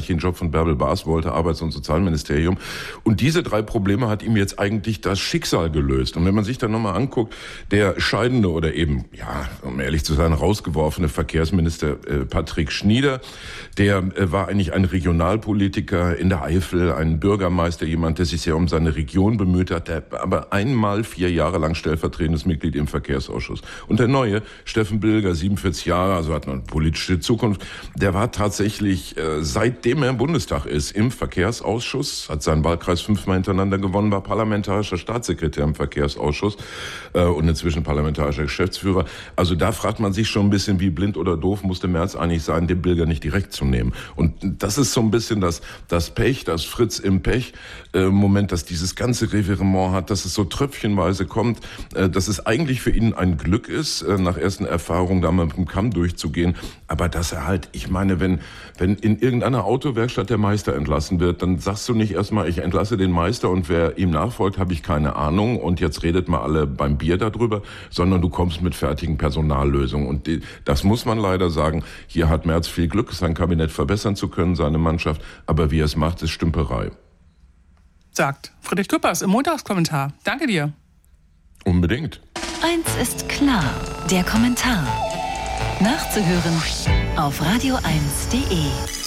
eigentlich den Job von Bärbel Baas wollte, Arbeits- und Sozialministerium. Und diese 3 Probleme hat ihm jetzt eigentlich das Schicksal gelöst. Und wenn man sich dann nochmal anguckt, der scheidende oder eben, ja, um ehrlich zu sein, rausgeworfene Verkehrsminister Patrick Schnieder, der war eigentlich ein Regionalpolitiker in der Eifel, ein Bürgermeister, jemand, der sich sehr um seine Region bemüht hat, der aber einmal 4 Jahre lang stellvertretendes Mitglied im Verkehrsausschuss. Und der neue, Steffen Bilger, 47 Jahre, also hat eine politische Zukunft, der war tatsächlich, seitdem er im Bundestag ist, im Verkehrsausschuss, hat seinen Wahlkreis 5-mal hintereinander gewonnen, war parlamentarischer Staatssekretär im Verkehrsausschuss und inzwischen parlamentarischer Geschäftsführer. Also da fragt man sich schon ein bisschen, wie blind oder doof musste Merz eigentlich sein, den Bilger nicht direkt zu nehmen. Und das ist so ein bisschen das Pech, das Fritz im Pech Moment, dass dieses ganze Revirement hat, dass es so tröpfchenweise kommt, dass es eigentlich für ihn ein Glück ist, nach ersten Erfahrungen da mal mit dem Kamm durchzugehen. Aber dass er halt, ich meine, wenn in irgendeiner Autowerkstatt der Meister entlassen wird, dann sagst du nicht erstmal, ich entlasse den Meister und wer ihm nachfolgt, habe ich keine Ahnung und jetzt redet mal alle beim Bier darüber, sondern du kommst mit fertigen Personallösungen. Und das muss man leider sagen, hier hat Merz viel Glück, sein Kabinett verbessern zu können, seine Mannschaft, aber wie er es macht, ist Stümperei. Sagt Friedrich Küppers im Montagskommentar. Danke dir. Unbedingt. Eins ist klar, der Kommentar. Nachzuhören auf radio1.de.